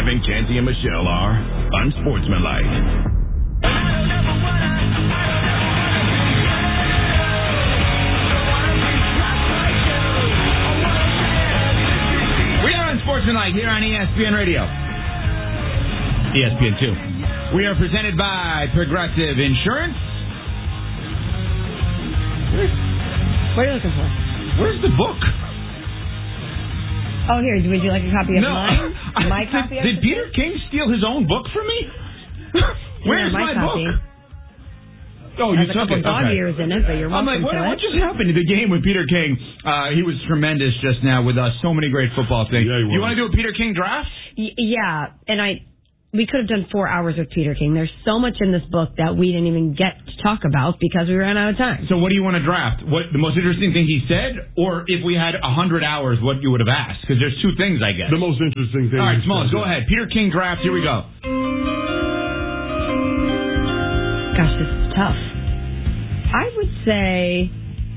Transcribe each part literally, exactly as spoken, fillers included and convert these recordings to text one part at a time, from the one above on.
think Canty and Michelle are unsportsmanlike. Sportsmanlike here on E S P N Radio. E S P N two. We are presented by Progressive Insurance. What are you looking for? Where's the book? Oh, here. Would you like a copy of no, mine? I, My did, copy of Did Peter King steal his own book from me? Where's yeah, my, my copy. book? Oh, Has you a took couple it. dog Okay. ears in it, but you're welcome I'm like, what, to what it. just happened to the game with Peter King? Uh, he was tremendous just now with uh, so many great football things. Yeah, you want to do a Peter King draft? Y- yeah, and I, we could have done four hours with Peter King. There's so much in this book that we didn't even get to talk about because we ran out of time. So what do you want to draft? What the most interesting thing he said, or if we had a hundred hours, what you would have asked? Because there's two things, I guess. The most interesting thing. All right, Smalls, go ahead. Peter King draft. Here we go. Gosh, this is tough. I would say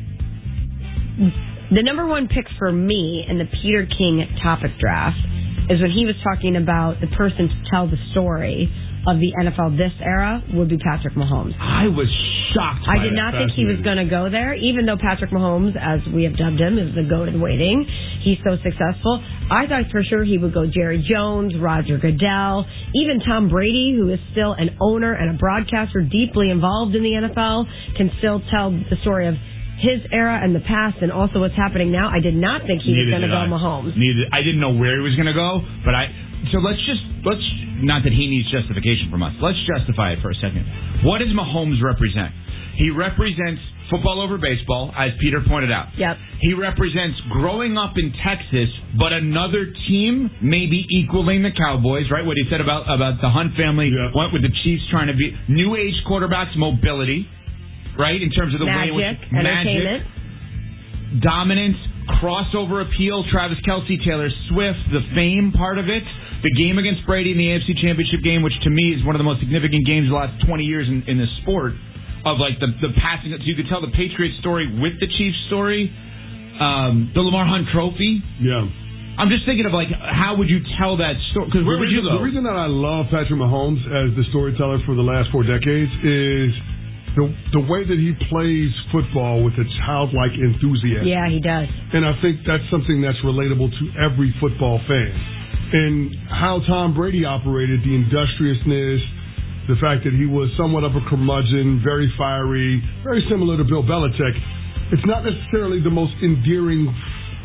the number one pick for me in the Peter King topic draft is when he was talking about the person to tell the story of the N F L this era would be Patrick Mahomes. I was shocked by I did that. not think he was going to go there, even though Patrick Mahomes, as we have dubbed him, is the goat of the waiting. He's so successful. I thought for sure he would go Jerry Jones, Roger Goodell, even Tom Brady, who is still an owner and a broadcaster deeply involved in the N F L, can still tell the story of his era and the past and also what's happening now. I did not think he Neither was going to go I. Mahomes. Neither. I didn't know where he was going to go, but I. So let's just let's not that he needs justification from us. Let's justify it for a second. What does Mahomes represent? He represents football over baseball, as Peter pointed out. Yep. He represents growing up in Texas, but another team maybe equaling the Cowboys, right? What he said about about the Hunt family Yep. went with the Chiefs trying to be new age quarterbacks, mobility, right? In terms of the Magic, way in which entertainment. magic, dominance, crossover appeal, Travis Kelce, Taylor Swift, the fame part of it, the game against Brady in the A F C Championship game, which to me is one of the most significant games of the last twenty years in, in the sport, of like the, the passing. So you could tell the Patriots story with the Chiefs story, um, the Lamar Hunt Trophy. Yeah. I'm just thinking of like, how would you tell that story? Because where the would you reason, go? The reason that I love Patrick Mahomes as the storyteller for the last four decades is the the way that he plays football with a childlike enthusiasm. Yeah, he does. And I think that's something that's relatable to every football fan. And how Tom Brady operated, the industriousness, the fact that he was somewhat of a curmudgeon, very fiery, very similar to Bill Belichick. It's not necessarily the most endearing,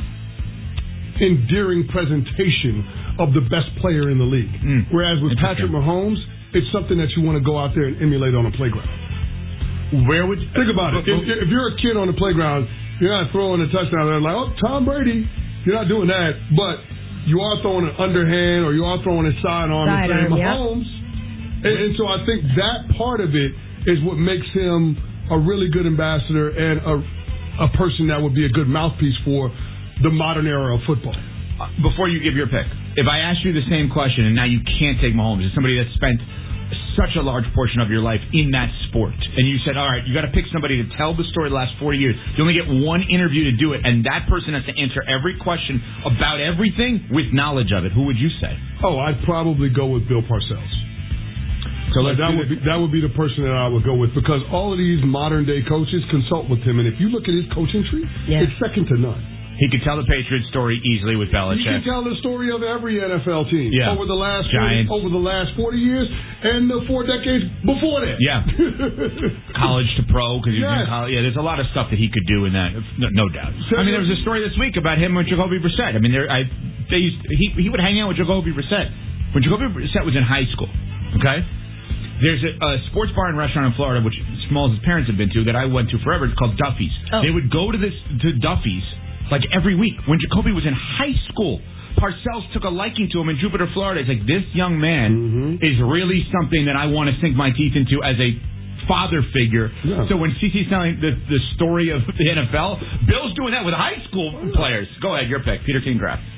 endearing presentation of the best player in the league. Mm. Whereas with Patrick Mahomes, it's something that you want to go out there and emulate on a playground. Where would you, think about it? If, if you're a kid on the playground, you're not throwing a touchdown. They're like, oh, Tom Brady. You're not doing that, but you are throwing an underhand or you are throwing a sidearm and saying Mahomes. Yeah. And, and so I think that part of it is what makes him a really good ambassador and a, a person that would be a good mouthpiece for the modern era of football. Uh, before you give your pick, if I asked you the same question and now you can't take Mahomes, as somebody that spent such a large portion of your life in that sport, and you said, all right, you got to pick somebody to tell the story the last forty years. You only get one interview to do it, and that person has to answer every question about everything with knowledge of it. Who would you say? Oh, I'd probably go with Bill Parcells. So like that would be that would be the person that I would go with, because all of these modern day coaches consult with him, and if you look at his coaching tree, yeah. it's second to none. He could tell the Patriots story easily with Belichick. He can tell the story of every N F L team yeah. over the last Giants. forty, over the last forty years and the four decades before that. Yeah, college to pro because yes. college. Yeah, there's a lot of stuff that he could do in that, no, no doubt. I mean, there was a story this week about him with Jacoby Brissett. I mean, there, I they used he he would hang out with Jacoby Brissett when Jacoby Brissett was in high school. Okay, there's a, a sports bar and restaurant in Florida which Smalls' parents have been to that I went to forever. It's called Duffy's. Oh. They would go to this to Duffy's. Like every week. When Jacoby was in high school, Parcells took a liking to him in Jupiter, Florida. It's like, this young man mm-hmm. is really something that I want to sink my teeth into as a father figure. Yeah. So when CeCe's telling the, the story of the N F L, Bill's doing that with high school players. Go ahead, your pick. Peter King draft.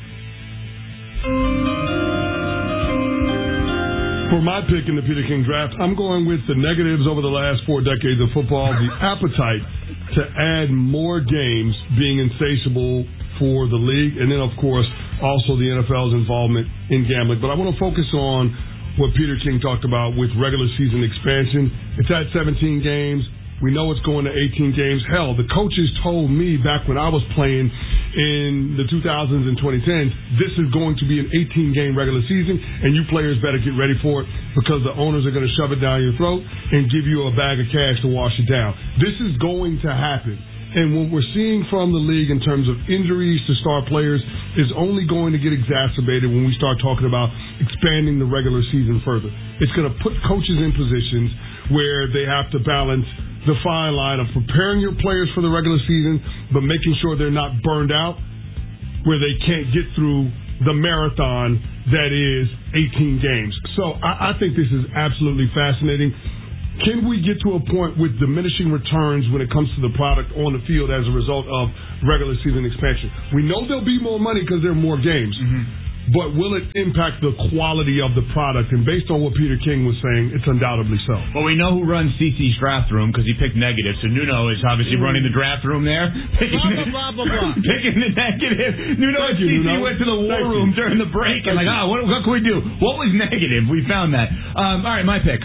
For my pick in the Peter King draft, I'm going with the negatives over the last four decades of football, the appetite to add more games being insatiable for the league, and then, of course, also the N F L's involvement in gambling. But I want to focus on what Peter King talked about with regular season expansion. It's at seventeen games. We know it's going to eighteen games. Hell, the coaches told me back when I was playing in the two thousands and twenty tens, this is going to be an eighteen-game regular season, and you players better get ready for it because the owners are going to shove it down your throat and give you a bag of cash to wash it down. This is going to happen. And what we're seeing from the league in terms of injuries to star players is only going to get exacerbated when we start talking about expanding the regular season further. It's going to put coaches in positions where they have to balance the fine line of preparing your players for the regular season, but making sure they're not burned out, where they can't get through the marathon that is eighteen games. So I, I think this is absolutely fascinating. Can we get to a point with diminishing returns when it comes to the product on the field as a result of regular season expansion? We know there'll be more money because there are more games. Mm-hmm. But will it impact the quality of the product? And based on what Peter King was saying, it's undoubtedly so. Well, we know who runs C C's draft room because he picked negative. So Nuno is obviously mm. running the draft room there. Picking blah, blah, blah, blah. Picking the negative. Nuno and C C Nuno. went to the war Thank room you. during the break Thank and like, ah, oh, what, what can we do? What was negative? We found that. Um, all right, my pick.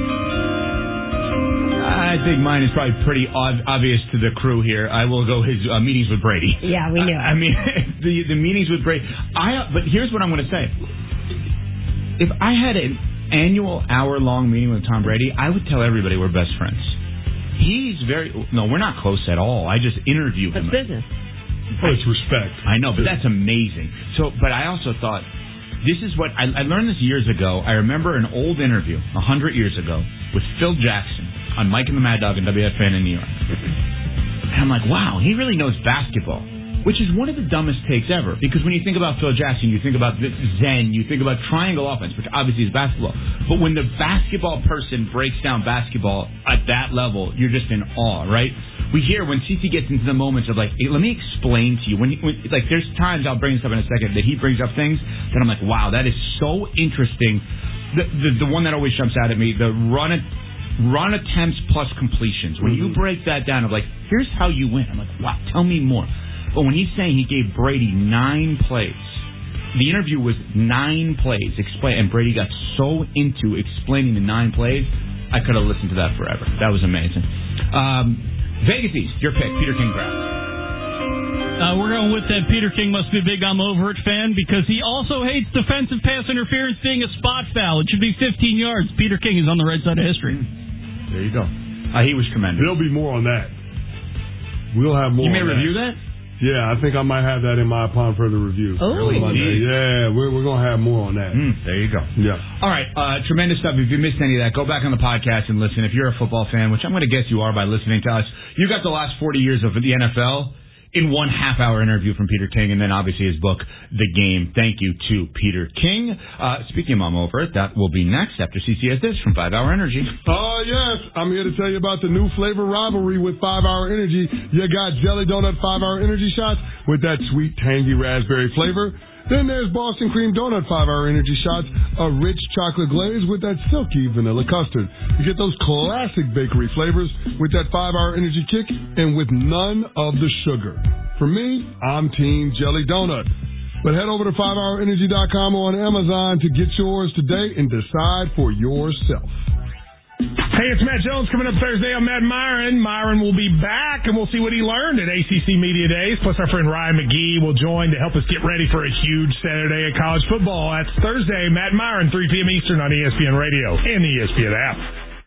I think mine is probably pretty ob- obvious to the crew here. I will go his uh, meetings with Brady. Yeah, we knew. I, I mean, the the meetings with Brady. I but here's what I'm going to say. If I had an annual hour-long meeting with Tom Brady, I would tell everybody we're best friends. He's very no, we're not close at all. I just interview him. That's business. Oh, it's respect. I know, but that's amazing. So, but I also thought this is what I, I learned this years ago. I remember an old interview a hundred years ago with Phil Jackson on Mike and the Mad Dog and W F N in New York. And I'm like, wow, he really knows basketball, which is one of the dumbest takes ever. Because when you think about Phil Jackson, you think about Zen, you think about triangle offense, which obviously is basketball. But when the basketball person breaks down basketball at that level, you're just in awe, right? We hear when C C gets into the moments of like, hey, let me explain to you. When, when like, there's times I'll bring this up in a second that he brings up things that I'm like, wow, that is so interesting. The the, the one that always jumps out at me, the run it. Run attempts plus completions. When mm-hmm. you break that down, of like, here's how you win. I'm like, wow, tell me more. But when he's saying he gave Brady nine plays, the interview was nine plays, explain, and Brady got so into explaining the nine plays, I could have listened to that forever. That was amazing. Um, Vegas East, your pick, Peter King Draft. Uh, we're going with that. Peter King must be a big I'm Over It fan because he also hates defensive pass interference being a spot foul. It should be fifteen yards. Peter King is on the right side of history. There you go. Uh, he was tremendous. There'll be more on that. We'll have more. You may on review that. that? Yeah, I think I might have that in my upon further review. Oh, really? Yeah, we're we're gonna have more on that. Mm, there you go. Yeah. All right, uh, tremendous stuff. If you missed any of that, go back on the podcast and listen. If you're a football fan, which I'm going to guess you are by listening to us, you got the last forty years of the N F L in one half-hour interview from Peter King, and then obviously his book, The Game. Thank you to Peter King. Uh, speaking of I'm Over It, that will be next after C C has this from five hour Energy. Oh, uh, yes. I'm here to tell you about the new flavor rivalry with five hour Energy. You got Jelly Donut five hour Energy shots with that sweet, tangy raspberry flavor. Then there's Boston Cream Donut five hour Energy shots, a rich chocolate glaze with that silky vanilla custard. You get those classic bakery flavors with that five hour Energy kick and with none of the sugar. For me, I'm Team Jelly Donut. But head over to five hour energy dot com or on Amazon to get yours today and decide for yourself. Hey, it's Matt Jones coming up Thursday on Matt Myron. Myron will be back, and we'll see what he learned at A C C Media Days. Plus, our friend Ryan McGee will join to help us get ready for a huge Saturday of college football. That's Thursday, Matt Myron, three p.m. Eastern on E S P N Radio and the E S P N app.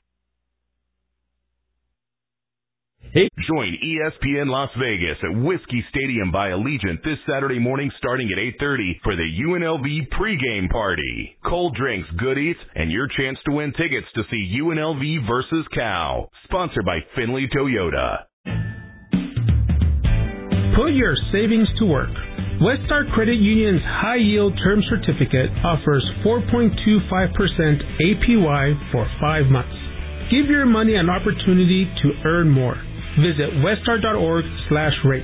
Hey. Join E S P N Las Vegas at Whiskey Stadium by Allegiant this Saturday morning starting at eight thirty for the U N L V pregame party. Cold drinks, goodies, and your chance to win tickets to see U N L V versus Cal. Sponsored by Finley Toyota. Put your savings to work. Westar Credit Union's high-yield term certificate offers four point two five percent A P Y for five months. Give your money an opportunity to earn more. Visit westar dot org slash rates.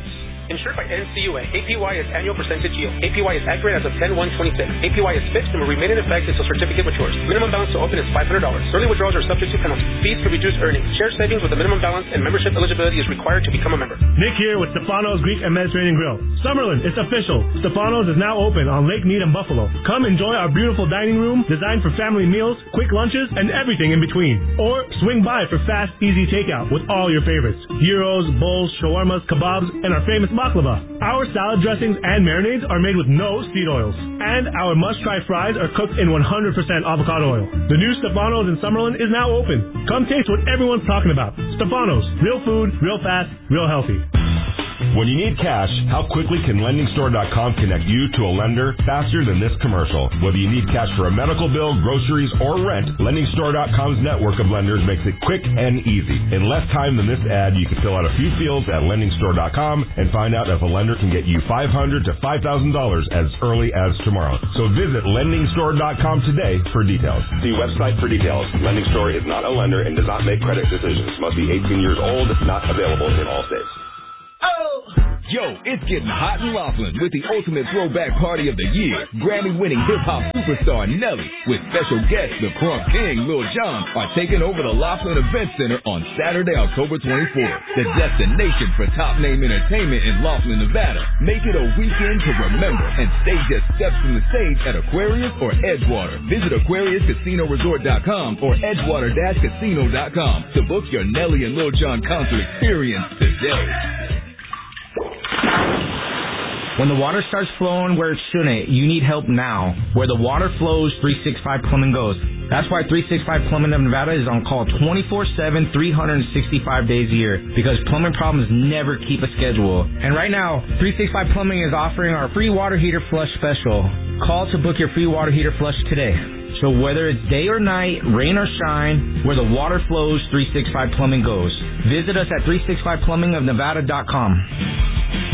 Insured by N C U A. A P Y is annual percentage yield. A P Y is accurate as of ten one twenty-six. A P Y is fixed and will remain in effect until certificate matures. Minimum balance to open is five hundred dollars. Early withdrawals are subject to penalties. Fees could reduce earnings. Share savings with a minimum balance and membership eligibility is required to become a member. Nick here with Stefano's Greek and Mediterranean Grill. Summerlin, it's official. Stefano's is now open on Lake Mead and Buffalo. Come enjoy our beautiful dining room designed for family meals, quick lunches, and everything in between. Or swing by for fast, easy takeout with all your favorites. Gyros, bowls, shawarmas, kebabs, and our famous baklava. Our salad dressings and marinades are made with no seed oils. And our must-try fries are cooked in one hundred percent avocado oil. The new Stefano's in Summerlin is now open. Come taste what everyone's talking about. Stefano's. Real food, real fast, real healthy. When you need cash, how quickly can lending store dot com connect you to a lender faster than this commercial? Whether you need cash for a medical bill, groceries, or rent, lending store dot com's network of lenders makes it quick and easy. In less time than this ad, you can fill out a few fields at lending store dot com and find out if a lender can get you five hundred dollars to five thousand dollars as early as tomorrow. So visit lending store dot com today for details. See website for details. Lending Store is not a lender and does not make credit decisions. Must be eighteen years old. Not available in all states. Oh! Yo, it's getting hot in Laughlin with the ultimate throwback party of the year. Grammy-winning hip-hop superstar Nelly with special guest the Crunk King, Lil Jon, are taking over the Laughlin Event Center on Saturday, October twenty-fourth. The destination for top-name entertainment in Laughlin, Nevada. Make it a weekend to remember and stay just steps from the stage at Aquarius or Edgewater. Visit Aquarius Casino Resort dot com or Edgewater Casino dot com to book your Nelly and Lil Jon concert experience today. When the water starts flowing where it shouldn't, you need help now. Where the water flows, three sixty-five Plumbing goes. That's why three sixty-five Plumbing of Nevada is on call twenty-four seven, three hundred sixty-five days a year, because plumbing problems never keep a schedule. And right now, three sixty-five Plumbing is offering our free water heater flush special. Call to book your free water heater flush today. So whether it's day or night, rain or shine, where the water flows, three sixty-five Plumbing goes. Visit us at three sixty-five plumbing of nevada dot com.